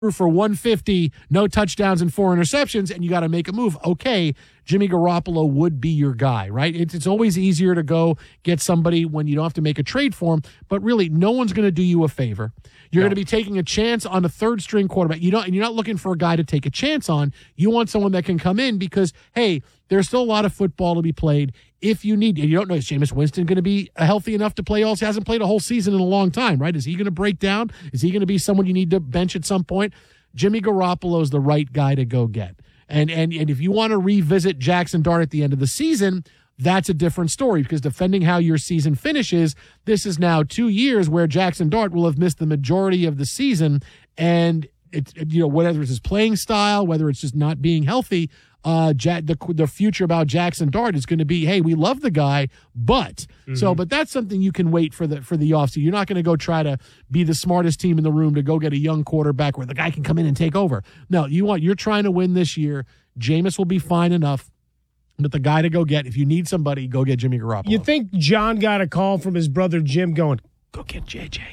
for 150, no touchdowns and 4 interceptions, and you got to make a move. Okay, Jimmy Garoppolo would be your guy, right? It's always easier to go get somebody when you don't have to make a trade for him, but really, no one's going to do you a favor. You're going to be taking a chance on a third-string quarterback. And you're not looking for a guy to take a chance on. You want someone that can come in because, hey, there's still a lot of football to be played. If you need, and you don't know, is Jameis Winston going to be healthy enough to play? Also, hasn't played a whole season in a long time, right? Is he going to break down? Is he going to be someone you need to bench at some point? Jimmy Garoppolo is the right guy to go get. And if you want to revisit Jackson Dart at the end of the season, that's a different story because depending how your season finishes, this is now 2 years where Jackson Dart will have missed the majority of the season. And it's, whether it's his playing style, whether it's just not being healthy, the future about Jackson Dart is going to be, hey, we love the guy, but but that's something you can wait for the offseason. You're not going to go try to be the smartest team in the room to go get a young quarterback where the guy can come in and take over. No, you're trying to win this year. Jameis will be fine enough. But the guy to go get, if you need somebody, go get Jimmy Garoppolo. You think John got a call from his brother Jim going, go get JJ.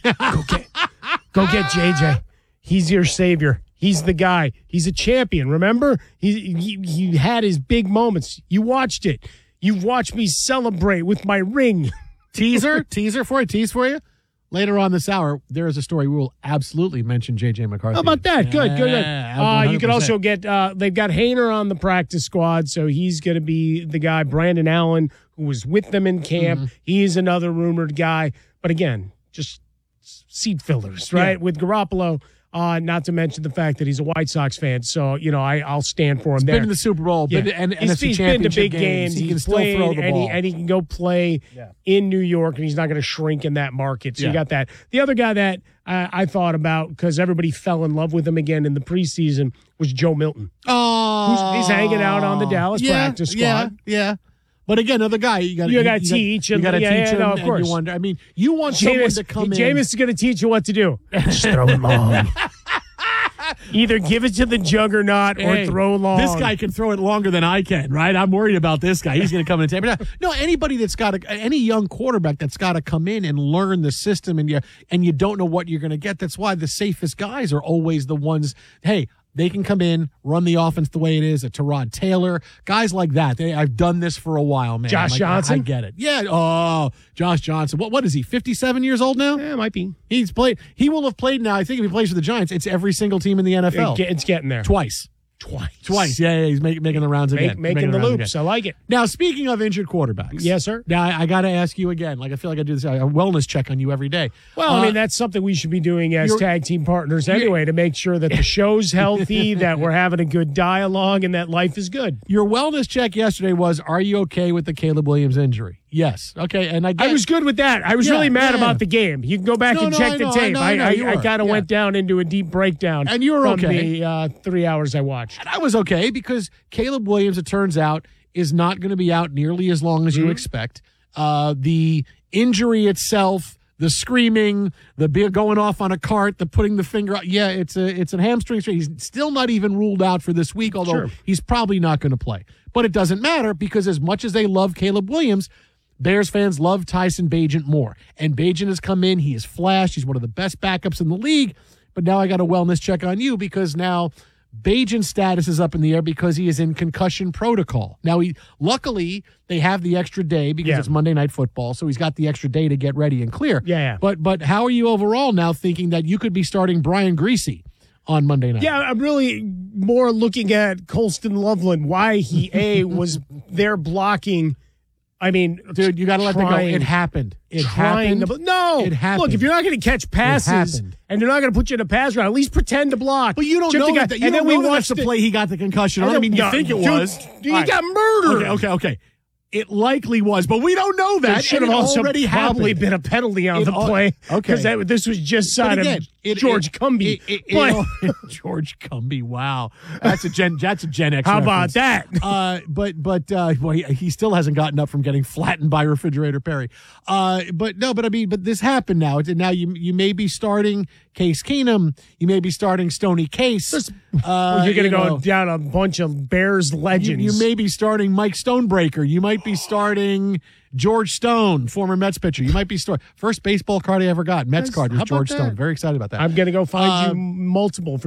Go get JJ. He's your savior. He's the guy. He's a champion. Remember? He had his big moments. You watched it. You watched me celebrate with my ring. Tease for you. Later on this hour, there is a story we will absolutely mention J.J. McCarthy. How about that? Good. You can 100%. also get, they've got Hainer on the practice squad, so he's going to be the guy. Brandon Allen, who was with them in camp, he's another rumored guy. But again, just seat fillers, right? Yeah. With Garoppolo, not to mention the fact that he's a White Sox fan. So, I'll stand for him He's there. been in the Super Bowl, Yeah. and He's been to big games. He can He's still played, throw the ball. and he can go play in New York, and he's not going to shrink in that market. So you got that. The other guy that I thought about, because everybody fell in love with him again in the preseason, was Joe Milton. Oh, He's hanging out on the Dallas practice squad. Yeah. But again, another guy you got to teach. You got to teach him. No, of course. You wonder, you want someone to come in. Jameis is going to teach you what to do. Just throw it long. Either give it to the juggernaut or throw long. This guy can throw it longer than I can, right? I'm worried about this guy. He's going to come in and take it. No, anybody that's got any young quarterback that's got to come in and learn the system, and you don't know what you're going to get. That's why the safest guys are always the ones. Hey, they can come in, run the offense the way it is. A Tyrod Taylor, guys like that. I've done this for a while, man. Josh Johnson? I get it. Yeah. Oh, Josh Johnson. What is he? 57 years old now? Yeah, might be. He's played. He will have played now. I think if he plays for the Giants, it's every single team in the NFL. It's getting there. Twice. Yeah, he's making the rounds again. Making the loops. I like it. Now, speaking of injured quarterbacks. Yes, sir. Now, I got to ask you again. I feel like I do this, a wellness check on you every day. Well, that's something we should be doing as tag team partners anyway, to make sure that the show's healthy, that we're having a good dialogue, and that life is good. Your wellness check yesterday was, are you okay with the Caleb Williams injury? Yes. Okay. And I was good with that. I was really mad about the game. You can go back and check the tape. I kind of went down into a deep breakdown. And you were okay. From the 3 hours I watched. And I was okay because Caleb Williams, it turns out, is not going to be out nearly as long as you expect. The injury itself, the screaming, the going off on a cart, the putting the finger out. Yeah, it's a hamstring strain. He's still not even ruled out for this week, although he's probably not going to play. But it doesn't matter because as much as they love Caleb Williams, Bears fans love Tyson Bagent more. And Bagent has come in. He has flashed. He's one of the best backups in the league. But now I got a wellness check on you because now Bagent's status is up in the air because he is in concussion protocol. Now, luckily, they have the extra day because it's Monday Night Football, so he's got the extra day to get ready and clear. Yeah. But how are you overall now thinking that you could be starting Brian Griese on Monday night? Yeah, I'm really more looking at Colston Loveland, why he, was there blocking. I mean, dude, you got to let that go. It happened. It happened. It happened. Look, if you're not going to catch passes and they're not going to put you in a pass route, at least pretend to block. But you don't know that. And then we watched the play he got the concussion on. I mean, you think it was. He got murdered. Okay. It likely was, but we don't know that. There should have also already probably been a penalty on the play. Okay. Because this was just side of George Cumby. George Cumby, wow. That's a Gen X How about that? But he still hasn't gotten up from getting flattened by Refrigerator Perry. But this happened now. Now you may be starting Case Keenum. You may be starting Stoney Case. You're going to go down a bunch of Bears legends. You may be starting Mike Stonebreaker. You might might be starting George Stone, former Mets pitcher. You might be starting first baseball card I ever got. Mets card was How about George that? Stone. Very excited about that. I'm going to go find you multiple